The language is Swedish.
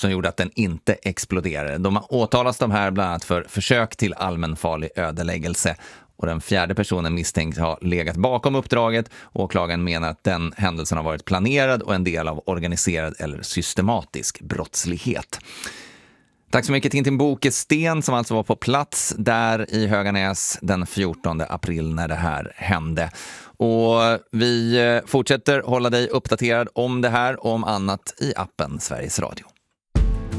som gjorde att den inte exploderade. De åtalas de här bland annat för försök till allmänfarlig ödeläggelse. Och den fjärde personen misstänks ha legat bakom uppdraget. Åklagaren menar att den händelsen har varit planerad och en del av organiserad eller systematisk brottslighet. Tack så mycket Tintin Bokesten som alltså var på plats där i Höganäs den 14 april när det här hände. Och vi fortsätter hålla dig uppdaterad om det här och om annat i appen Sveriges Radio.